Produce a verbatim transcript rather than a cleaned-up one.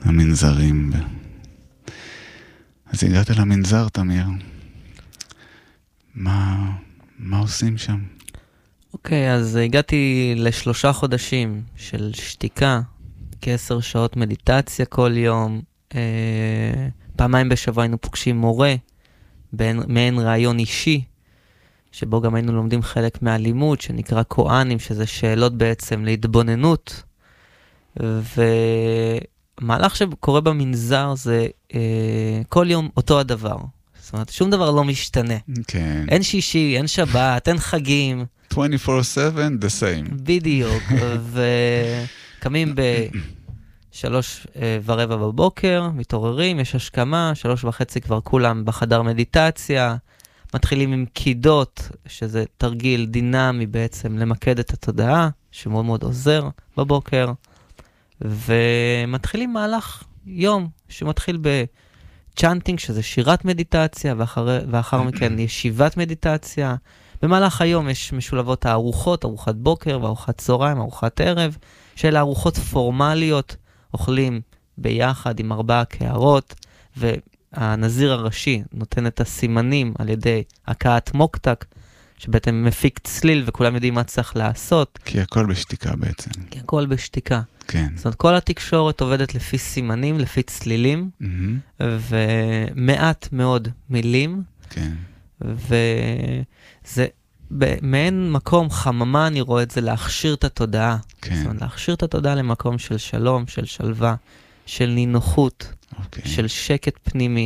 המנזרים. אז הגעת למנזר, תמיר. מה, מה עושים שם? אוקיי, אז הגעתי לשלושה חודשים של שתיקה, כעשר שעות מדיטציה כל יום. אה, פעמיים בשבוע היינו פוגשים מורה, בין, מעין רעיון אישי, שבו גם היינו לומדים חלק מהלימוד, שנקרא קואנים, שזה שאלות בעצם להתבוננות. ומהלך שקורה במנזר זה אה, כל יום אותו הדבר. זאת אומרת, שום דבר לא משתנה. כן. אין שישי, אין שבת, אין חגים. עשרים וארבע שבע, the same. בדיוק. וקמים בשלוש ורבע בבוקר, מתעוררים, יש השכמה, שלוש וחצי כבר כולם בחדר מדיטציה, מתחילים עם קידות, שזה תרגיל דינמי בעצם למקד את התודעה, שמאוד מאוד עוזר בבוקר, ומתחילים מהלך יום, שמתחיל בצ'אנטינג, שזה שירת מדיטציה, ואחר, ואחר מכן ישיבת מדיטציה. במהלך היום יש משולבות הארוחות, ארוחת בוקר וארוחת צהריים, ארוחת ערב, שאלה ארוחות פורמליות, אוכלים ביחד עם ארבעה קערות, והנזיר הראשי נותן את הסימנים על ידי הקעת מוקטק, שבעצם מפיק צליל וכולם יודעים מה צריך לעשות. כי הכל בשתיקה בעצם. כי הכל בשתיקה. כן. זאת אומרת, כל התקשורת עובדת לפי סימנים, לפי צלילים, Mm-hmm. ומעט מאוד מילים. כן. וזה מעין מקום חממה, אני רואה את זה, להכשיר את התודעה. כן. זאת אומרת, להכשיר את התודעה למקום של שלום, של שלווה, של נינוחות, אוקיי. של שקט פנימי.